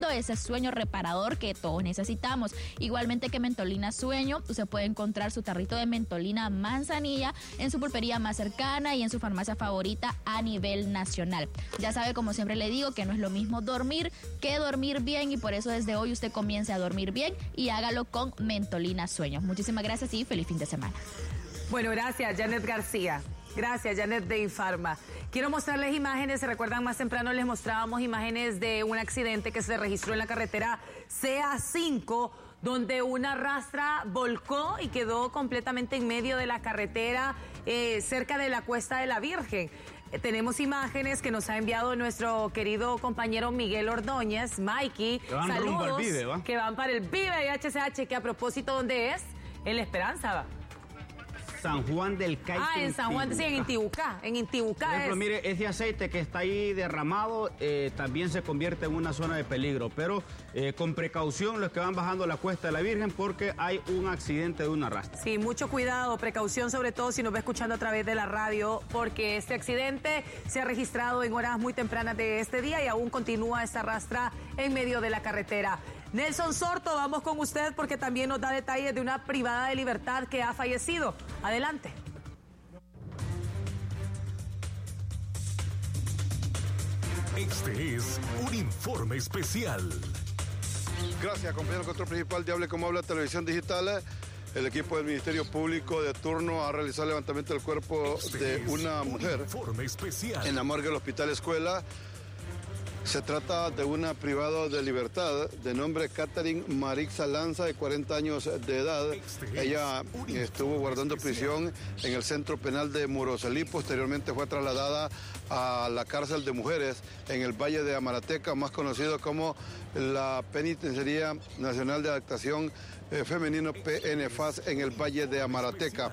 dando ese sueño reparador que todos necesitamos. Igualmente que Mentolina Sueño, usted puede encontrar su tarrito de mentolina manzanilla en su pulpería más cercana y en su farmacia favorita a nivel nacional. Ya sabe, como siempre le digo, que no es lo mismo dormir que dormir bien, y por eso desde hoy usted comience a dormir bien y hágalo con Mentolina Sueño. Muchísimas gracias y feliz fin de semana. Bueno, gracias, Janet García. Gracias, Janet de Infarma. Quiero mostrarles imágenes. Se recuerdan, más temprano les mostrábamos imágenes de un accidente que se registró en la carretera CA5, donde una rastra volcó y quedó completamente en medio de la carretera, cerca de la Cuesta de la Virgen. Tenemos imágenes que nos ha enviado nuestro querido compañero Miguel Ordóñez, Mikey. Saludos, que van para el Vive de HCH, que a propósito, ¿dónde es? En La Esperanza. San Juan del Cayce. En San Juan, sí, en Intibucá. En Intibucá. Por ejemplo, mire, ese aceite que está ahí derramado también se convierte en una zona de peligro, pero con precaución los que van bajando la Cuesta de la Virgen, porque hay un accidente de una rastra. Sí, mucho cuidado, precaución, sobre todo si nos va escuchando a través de la radio, porque este accidente se ha registrado en horas muy tempranas de este día y aún continúa esta rastra en medio de la carretera. Nelson Sorto, vamos con usted porque también nos da detalles de una privada de libertad que ha fallecido. Adelante. Este es un informe especial. Gracias, compañero. Control principal de Hable Como Habla Televisión Digital. El equipo del Ministerio Público de turno ha realizado el levantamiento del cuerpo de una mujer en la morgue del Hospital Escuela. Se trata de una privada de libertad de nombre Catherine Marixa Lanza, de 40 años de edad. Ella estuvo guardando prisión en el Centro Penal de Muroselí. Posteriormente fue trasladada a la cárcel de mujeres en el Valle de Amarateca, más conocido como la Penitenciaría Nacional de Adaptación Femenino PNFAS, en el Valle de Amarateca.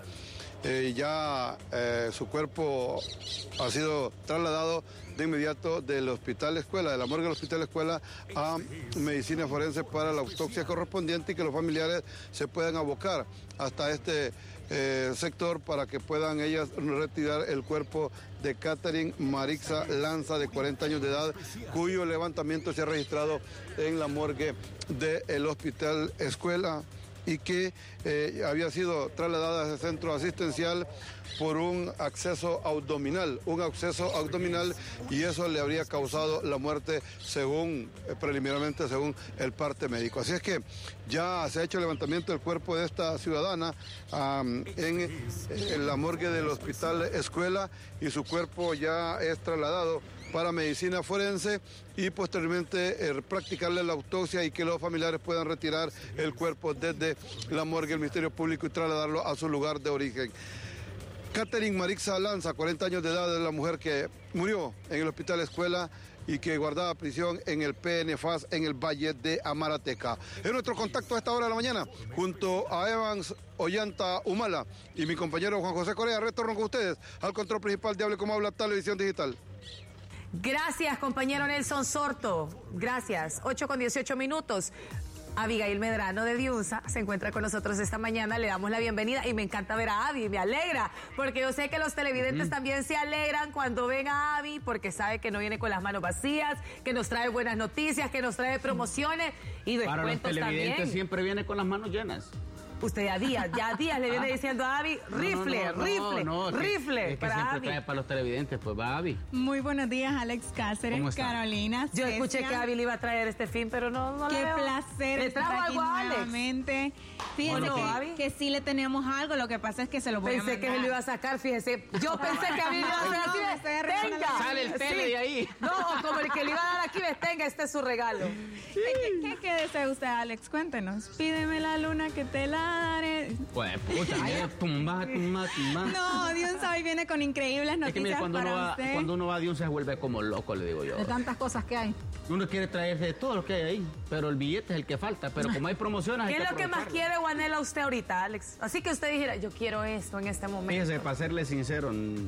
Su cuerpo ha sido trasladado de inmediato del Hospital Escuela, de la morgue del Hospital Escuela, a medicina forense para la autopsia correspondiente, y que los familiares se puedan abocar hasta este sector para que puedan ellas retirar el cuerpo de Catherine Marixa Lanza, de 40 años de edad, cuyo levantamiento se ha registrado en la morgue del Hospital Escuela, y que había sido trasladada a ese centro asistencial por un absceso abdominal, y eso le habría causado la muerte preliminarmente según el parte médico. Así es que ya se ha hecho el levantamiento del cuerpo de esta ciudadana en la morgue del Hospital Escuela, y su cuerpo ya es trasladado para medicina forense y posteriormente practicarle la autopsia y que los familiares puedan retirar el cuerpo desde la morgue del Ministerio Público y trasladarlo a su lugar de origen. Catherine Marixa Lanza, 40 años de edad, es la mujer que murió en el Hospital Escuela y que guardaba prisión en el PNFAS en el Valle de Amarateca. Es nuestro contacto a esta hora de la mañana, junto a Evans Ollanta Humala y mi compañero Juan José Correa. Retorno con ustedes al control principal de Hable Como Habla Televisión Digital. Gracias, compañero Nelson Sorto. Gracias. 8:18. Abigail Medrano de Diunza se encuentra con nosotros esta mañana. Le damos la bienvenida y me encanta ver a Abby, me alegra, porque yo sé que los televidentes también se alegran cuando ven a Abby, porque sabe que no viene con las manos vacías, que nos trae buenas noticias, que nos trae promociones y descuentos también. Para los televidentes siempre viene con las manos llenas. Usted ya días le viene diciendo a Abby, rifle. Es que siempre trae para los televidentes, pues va Abby. Muy buenos días, Alex Cáceres, Carolina. Yo escuché que Abby le iba a traer este fin, pero no Qué placer. ¿Le trajo algo a Alex? Nuevamente. Fíjese que sí le teníamos algo, lo que pasa es que se lo voy a mandar. Pensé que se lo iba a sacar, fíjese. Yo pensé que Abby le iba a sacar aquí, venga. Sale el tele de ahí. No, como el que le iba a dar aquí, venga, este es su regalo. ¿Qué desea usted, Alex? Cuéntenos. Pídeme la luna que te la daré. Pues, pucha, tumba. No, Dios hoy viene con increíbles noticias. Es que mire, cuando uno va a Dios se vuelve como loco, le digo yo. De tantas cosas que hay. Uno quiere traerse de todo lo que hay ahí, pero el billete es el que falta. Pero como hay promociones, ¿qué es lo que más quiere o anhela usted ahorita, Alex? Así que usted dijera, yo quiero esto en este momento. Fíjese, para serle sincero,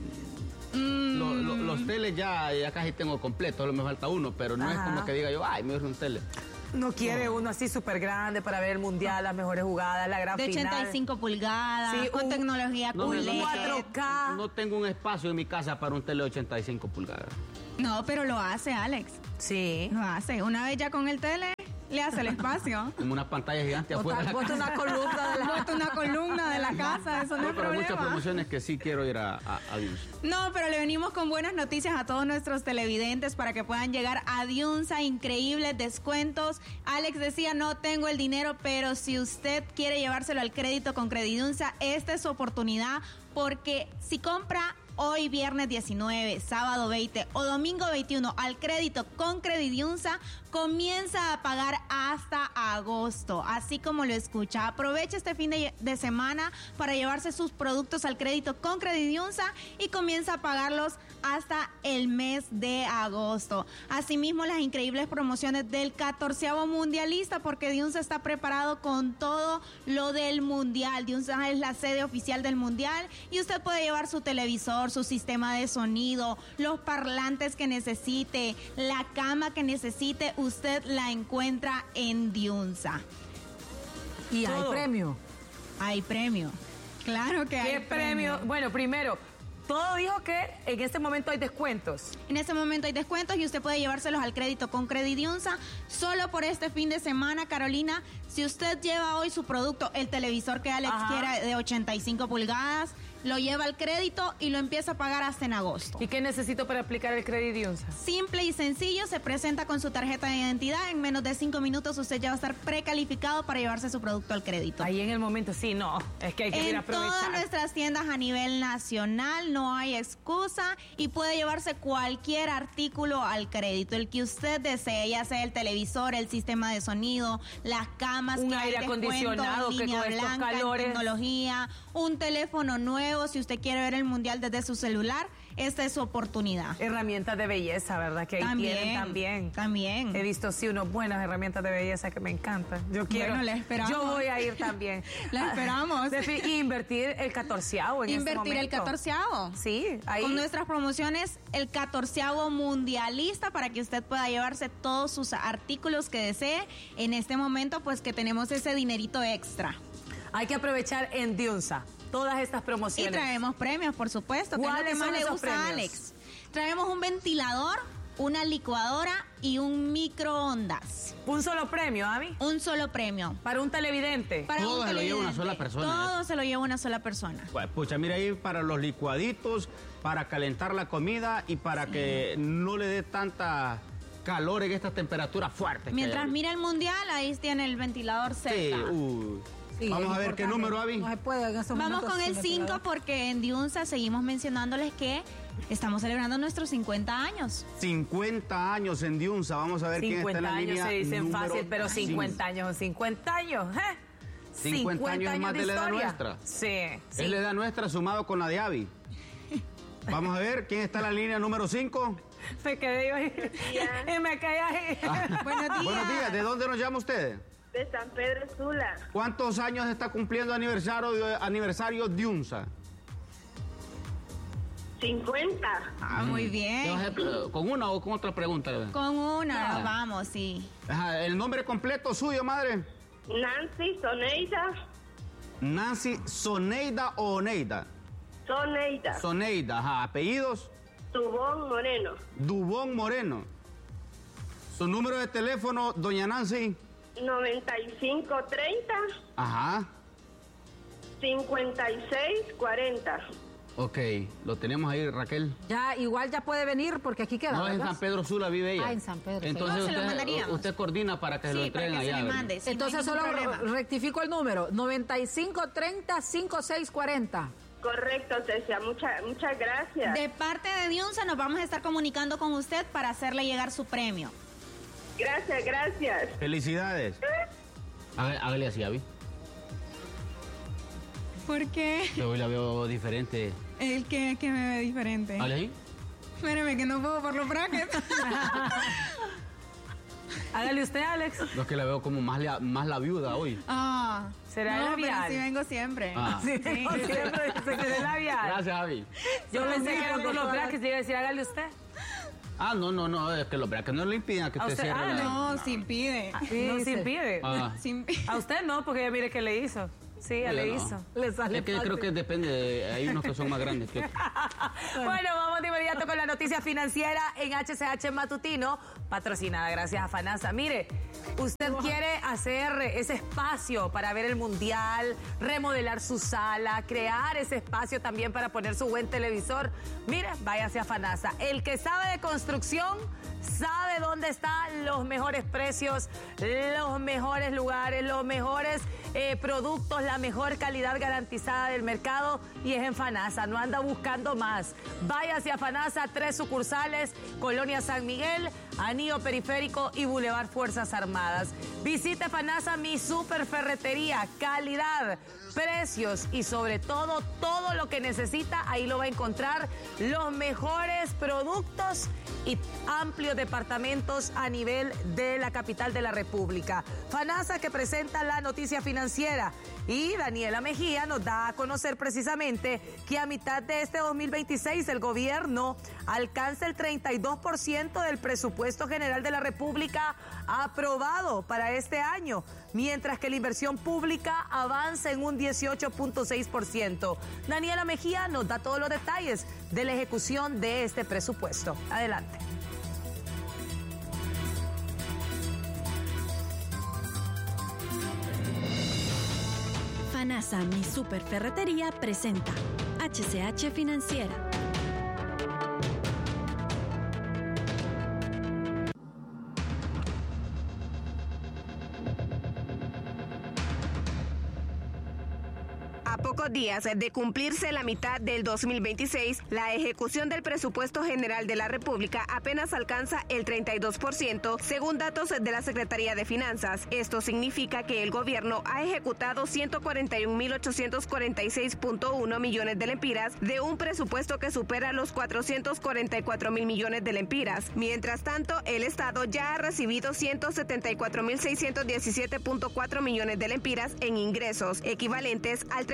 los teles ya casi tengo completo, solo me falta uno, pero no es como que diga yo, ay, me urge un tele. No quiere uno así súper grande para ver el mundial, las mejores jugadas, la gran de final. 85 pulgadas, sí, con tecnología QLED. 4K. No tengo un espacio en mi casa para un tele de 85 pulgadas. No, pero lo hace, Alex. Sí. Lo hace. Una vez ya con el tele, le hace el espacio. Como una pantalla gigante afuera. Bota una columna de la casa, eso no es pero muchas problema. promociones que sí quiero ir a Diunsa. No, pero le venimos con buenas noticias a todos nuestros televidentes para que puedan llegar a Diunsa, increíbles descuentos. Alex decía, no tengo el dinero, pero si usted quiere llevárselo al crédito con Credidiunsa, esta es su oportunidad, porque si compra hoy viernes 19, sábado 20 o domingo 21 al crédito con Credidiunsa, comienza a pagar hasta agosto, así como lo escucha. Aproveche este fin de semana para llevarse sus productos al crédito con Credidiunsa y comienza a pagarlos hasta el mes de agosto. Asimismo, las increíbles promociones del 14º Mundialista, porque Diunsa está preparado con todo lo del Mundial. Diunsa es la sede oficial del Mundial y usted puede llevar su televisor, su sistema de sonido, los parlantes que necesite, la cama que necesite, usted la encuentra en Diunsa. Y hay premio. Hay premio. Claro que hay ¿Qué premio? Bueno, primero, todo dijo que en este momento hay descuentos. En este momento hay descuentos y usted puede llevárselos al crédito con Credidiunsa solo por este fin de semana, Carolina. Si usted lleva hoy su producto, el televisor que Alex quiera de 85 pulgadas, lo lleva al crédito y lo empieza a pagar hasta en agosto. ¿Y qué necesito para aplicar el Credidiunsa? Simple y sencillo, se presenta con su tarjeta de identidad. En menos de 5 minutos usted ya va a estar precalificado para llevarse su producto al crédito. Ahí en el momento, sí, no, es que hay que ir a En todas aprovechar. nuestras tiendas a nivel nacional no hay excusa y puede llevarse cualquier artículo al crédito, el que usted desee, ya sea el televisor, el sistema de sonido, las camas, Un que hay aire descuento, acondicionado que línea con estos blanca, en calores. tecnología, un teléfono nuevo, si usted quiere ver el mundial desde su celular, esta es su oportunidad. Herramientas de belleza, ¿verdad? Que ahí tienen también. También. He visto, sí, unas buenas herramientas de belleza que me encantan. Yo quiero. Bueno, la esperamos. Yo voy a ir también. La esperamos. Y invertir el 14º en Invertir este el momento. 14º. Sí, ahí. Con nuestras promociones, el 14º Mundialista, para que usted pueda llevarse todos sus artículos que desee. En este momento, pues que tenemos ese dinerito extra. Hay que aprovechar en Diunsa todas estas Y promociones. traemos premios, por supuesto, que es lo que ¿Cuáles más son le esos gusta a premios? Alex. Traemos un ventilador, una licuadora y un microondas. Un solo premio, Ami. Un solo premio. Para un televidente. Para Todo un se lo lleva una televidente. sola persona, Todo se lo lleva una sola persona. Pues, pucha, mira ahí para los licuaditos, para calentar la comida y para que no le dé tanta calor en estas temperaturas fuertes. Mientras mira el mundial, ahí tiene el ventilador Sí, cerca. Sí, vamos es a ver qué importante. número, Avi. No se puede en estos Vamos momentos con el sin 5 ventilador. porque en Diunsa seguimos mencionándoles que estamos celebrando nuestros 50 años. 50 años en Diunsa. Vamos a ver quién está en 50 la años línea se dicen número fácil, pero 50 5. años son 50 años, ¿eh? 50 años más de la edad historia. nuestra. Sí, sí. Es la edad nuestra sumado con la de Avi. Vamos a ver quién está en la línea número 5. Me quedé yo ahí. Y me quedé ahí. Buenos días. Buenos días, ¿de dónde nos llama usted? De San Pedro Sula, ¿Cuántos años está cumpliendo aniversario Diunsa? 50. Ah, muy bien. ¿Con una o con otra pregunta? Con una, Ah. vamos, sí. Ajá, ¿el nombre completo suyo, madre? Nancy Soneida, Nancy Soneida o Oneida. Soneida, Soneida, ajá. ¿Apellidos? Tubón Moreno, Dubón Moreno. ¿Su número de teléfono, doña Nancy? 9530 Ajá. 5640. Ok, lo tenemos ahí, Raquel. Ya, igual ya puede venir porque aquí queda, No, en ¿verdad? San Pedro Sula vive ella. Ah, en San Pedro, sí. Entonces No, se lo mandaríamos. usted coordina para que se lo Sí, para entreguen que se allá. le ¿verdad? mande. sí, Entonces no hay solo ningún problema. rectifico el número, 9530-5640. Correcto, Cecia, muchas gracias. De parte de Diunsa nos vamos a estar comunicando con usted para hacerle llegar su premio. Gracias. Felicidades. Hágale así, Avi. ¿Por qué? Yo hoy la veo diferente. El que me ve diferente. Hágale ahí. Espérame, que no puedo por los brackets. Hágale usted, Alex. No es que la veo como más la viuda hoy. Ah, ¿Será no, labial? pero sí vengo siempre. Ah. Sí, siempre se quedó labial. Gracias, Avi. Yo pensé que era por los brackets y iba a decir, hágale usted. Ah, no, es que los brackets no le impiden que A usted usted- cierre ah, la... No, sin pide. No se impide. Ah. Sin pide. A usted no, porque ya mire qué le hizo. Sí, ya le hizo. Le sale es que fácil. creo que depende, hay unos que son más grandes que... Bueno, vamos de inmediato con la noticia financiera en HCH Matutino, patrocinada gracias a FANASA. Mire, usted quiere hacer ese espacio para ver el mundial, remodelar su sala, crear ese espacio también para poner su buen televisor. Mire, váyase a FANASA. El que sabe de construcción sabe dónde están los mejores precios, los mejores lugares, los mejores productos, la mejor calidad garantizada del mercado, y es en FANASA. No anda buscando más. Váyase a FANASA, 3 sucursales, Colonia San Miguel, Anillo Periférico y Boulevard Fuerzas Armadas. Visite FANASA, mi super ferretería, calidad, precios y sobre todo lo que necesita, ahí lo va a encontrar, los mejores productos y amplios departamentos a nivel de la capital de la República. FANASA, que presenta la noticia financiera, y Daniela Mejía nos da a conocer precisamente que a mitad de este 2026 el gobierno alcanza el 32% del presupuesto general de la República aprobado para este año, mientras que la inversión pública avanza en un 18.6%. Daniela Mejía nos da todos los detalles de la ejecución de este presupuesto. Adelante. FANASA, mi super ferretería, presenta HCH Financiera. A pocos días de cumplirse la mitad del 2026, la ejecución del presupuesto general de la República apenas alcanza el 32%, según datos de la Secretaría de Finanzas. Esto significa que el gobierno ha ejecutado 141.846.1 millones de lempiras de un presupuesto que supera los 444.000 millones de lempiras. Mientras tanto, el Estado ya ha recibido 174.617.4 millones de lempiras en ingresos, equivalentes al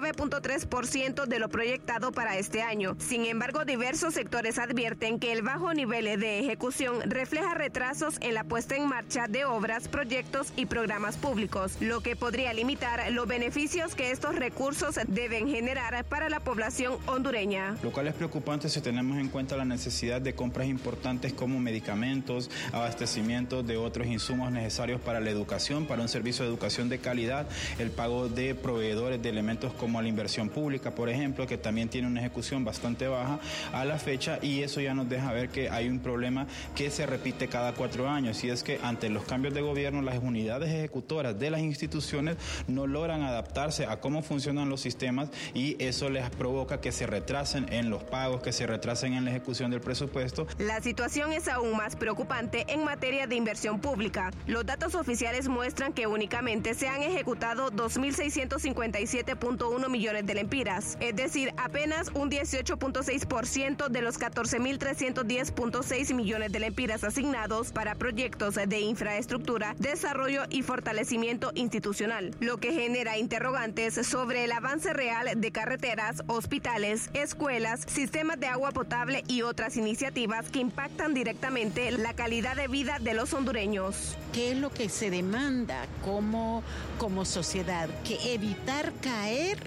39.3% de lo proyectado para este año. Sin embargo, diversos sectores advierten que el bajo nivel de ejecución refleja retrasos en la puesta en marcha de obras, proyectos y programas públicos, lo que podría limitar los beneficios que estos recursos deben generar para la población hondureña. Lo cual es preocupante si tenemos en cuenta la necesidad de compras importantes como medicamentos, abastecimiento de otros insumos necesarios para la educación, para un servicio de educación de calidad, el pago de proveedores de elementos como la inversión pública, por ejemplo, que también tiene una ejecución bastante baja a la fecha, y eso ya nos deja ver que hay un problema que se repite cada 4 años, y es que ante los cambios de gobierno las unidades ejecutoras de las instituciones no logran adaptarse a cómo funcionan los sistemas, y eso les provoca que se retrasen en los pagos, que se retrasen en la ejecución del presupuesto. La situación es aún más preocupante en materia de inversión pública. Los datos oficiales muestran que únicamente se han ejecutado 2.657.1 millones de lempiras, es decir, apenas un 18.6% de los 14.310.6 millones de lempiras asignados para proyectos de infraestructura, desarrollo y fortalecimiento institucional, lo que genera interrogantes sobre el avance real de carreteras, hospitales, escuelas, sistemas de agua potable y otras iniciativas que impactan directamente la calidad de vida de los hondureños. ¿Qué es lo que se demanda como sociedad? Que evitar caer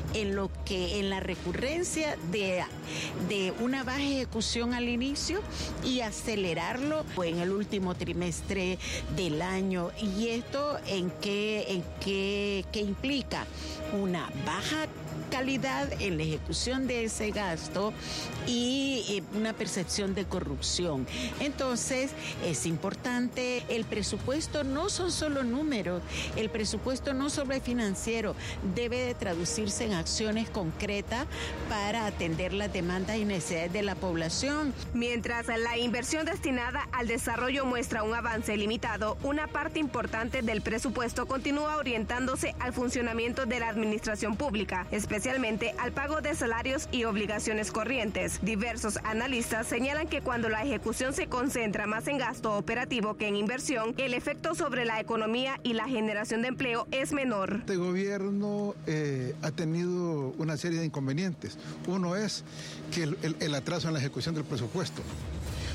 en la recurrencia de una baja ejecución al inicio y acelerarlo en el último trimestre del año. ¿Y esto en qué implica? Una baja calidad en la ejecución de ese gasto y una percepción de corrupción. Entonces, es importante, el presupuesto no son solo números, el presupuesto no solo es financiero, debe de traducirse en acciones concretas para atender las demandas y necesidades de la población. Mientras la inversión destinada al desarrollo muestra un avance limitado, una parte importante del presupuesto continúa orientándose al funcionamiento de la administración pública, especialmente al pago de salarios y obligaciones corrientes. Diversos analistas señalan que cuando la ejecución se concentra más en gasto operativo que en inversión, el efecto sobre la economía y la generación de empleo es menor. Este gobierno ha tenido una serie de inconvenientes. Uno es que el atraso en la ejecución del presupuesto.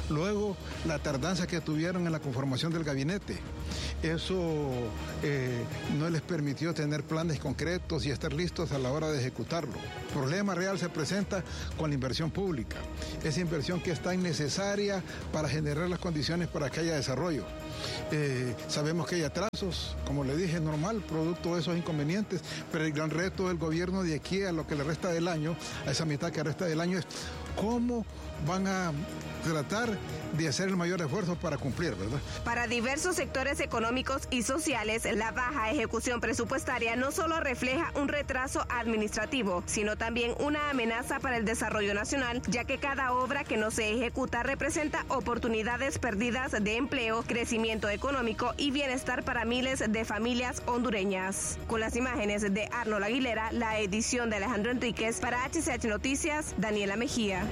Luego, la tardanza que tuvieron en la conformación del gabinete. Eso no les permitió tener planes concretos y estar listos a la hora de ejecutarlo. El problema real se presenta con la inversión pública. Esa inversión que es tan necesaria para generar las condiciones para que haya desarrollo. Sabemos que hay atrasos, como le dije, normal, producto de esos inconvenientes, pero el gran reto del gobierno de aquí a lo que le resta del año, a esa mitad que resta del año, es cómo van a tratar de hacer el mayor esfuerzo para cumplir, ¿verdad? Para diversos sectores económicos y sociales, la baja ejecución presupuestaria no solo refleja un retraso administrativo, sino también una amenaza para el desarrollo nacional, ya que cada obra que no se ejecuta representa oportunidades perdidas de empleo, crecimiento económico y bienestar para miles de familias hondureñas. Con las imágenes de Arnold Aguilera, la edición de Alejandro Enríquez, para HCH Noticias, Daniela Mejía.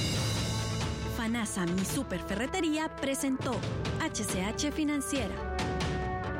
FANASA Mi Super Ferretería presentó HCH Financiera.